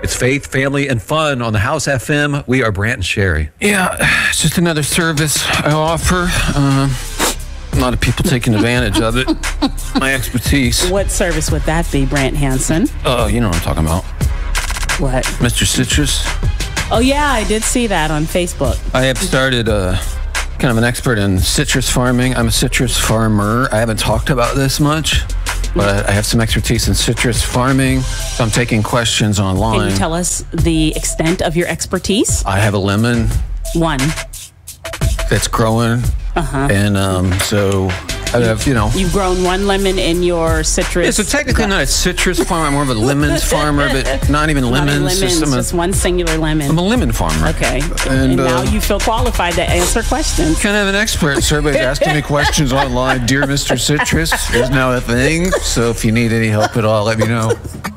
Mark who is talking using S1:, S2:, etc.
S1: It's faith, family, and fun on the House FM. We are Brant and Sherry.
S2: Yeah, it's just another service I offer. A lot of people taking advantage of it. My expertise.
S3: What service would that be, Brant Hansen?
S2: Oh, you know what I'm talking about.
S3: What?
S2: Mr. Citrus.
S3: Oh, yeah, I did see that on Facebook.
S2: I have started kind of an expert in citrus farming. I'm a citrus farmer. I haven't talked about this much, but I have some expertise in citrus farming. So I'm taking questions online.
S3: Can you tell us the extent of your expertise?
S2: I have a lemon
S3: One.
S2: that's growing. And so I have,
S3: You've grown one lemon in your citrus.
S2: Yeah, so technically I'm not a citrus farmer. I'm more of a lemons farmer, but not even lemons.
S3: Just one singular lemon.
S2: I'm a lemon farmer.
S3: Okay. And now you feel qualified to answer questions.
S2: Kind of an expert. So everybody's asking me questions online. Dear Mr. Citrus is now a thing. So if you need any help at all, let me know.